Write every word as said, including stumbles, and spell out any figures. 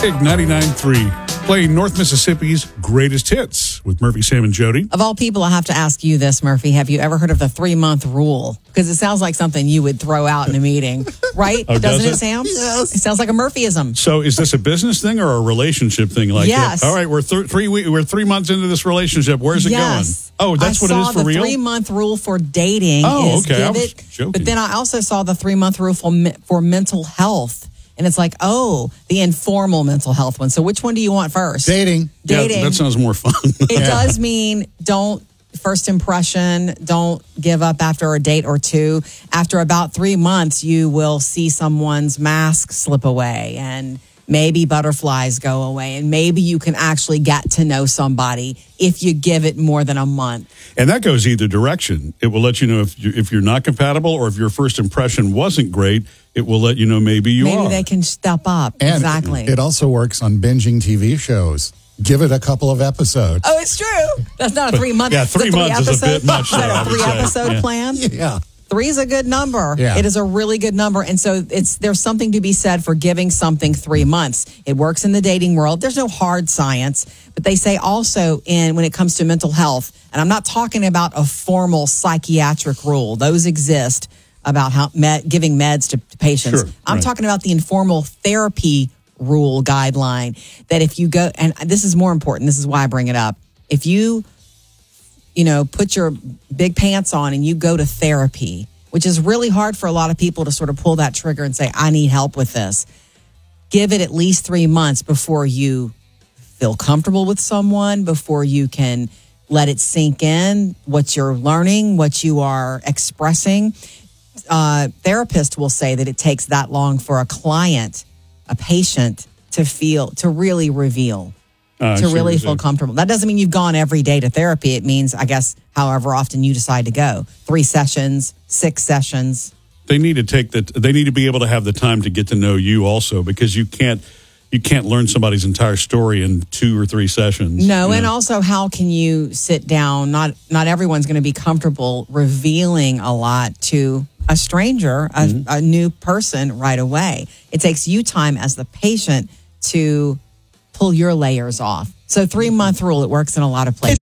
Big ninety-nine point three, playing North Mississippi's greatest hits with Murphy, Sam, and Jody. Of all people, I have to ask you this, Murphy. Have you ever heard of the three-month rule? Because it sounds like something you would throw out in a meeting, right? Oh, Doesn't does it, it? Sam? Yes. It sounds like a Murphyism. So is this a business thing or a relationship thing? Like, Yes. all right, we're th- three we- we're three months into this relationship. Where's it Yes. going? Oh, that's I what it is saw for the real? three-month rule for dating. Oh, is okay. I give was it, joking. But then I also saw the three-month rule for, me- for mental health. And it's like, oh, the informal mental health one. So which one do you want first? Dating. Dating. Yeah, that sounds more fun. It does mean don't first impression, don't give up after a date or two. After about three months, you will see someone's mask slip away and maybe butterflies go away. And maybe you can actually get to know somebody if you give it more than a month. And that goes either direction. It will let you know if, you, if you're not compatible or if your first impression wasn't great, it will let you know maybe you maybe are. they can step up. And exactly. It also works on binging T V shows. Give it a couple of episodes. Oh, it's true. That's not a three month. Yeah, three it's months is a episode, bit much, though, I a would three say. episode Yeah. plan. Yeah. Three is a good number. Yeah. It is a really good number. And so it's there's something to be said for giving something three months. It works in the dating world. There's no hard science, but they say also in when it comes to mental health, and I'm not talking about a formal psychiatric rule. Those exist about how med, giving meds to, to patients. Sure, I'm right. talking about the informal therapy rule guideline that if you go, and this is more important, this is why I bring it up. If you you know, put your big pants on and you go to therapy, which is really hard for a lot of people to sort of pull that trigger and say, I need help with this. Give it at least three months before you feel comfortable with someone, before you can let it sink in, what you're learning, what you are expressing. Uh, therapists will say that it takes that long for a client, a patient, to feel, to really reveal. Uh, to sure, really sure. feel comfortable. That doesn't mean you've gone every day to therapy. It means, I guess, however often you decide to go. Three sessions, six sessions. They need to take that. They need to be able to have the time to get to know you also, because you can't you can't learn somebody's entire story in two or three sessions. No, you and know? also how can you sit down? Not not everyone's going to be comfortable revealing a lot to a stranger, a, Mm-hmm. a new person right away. It takes you time as the patient to pull your layers off. So three month rule, it works in a lot of places.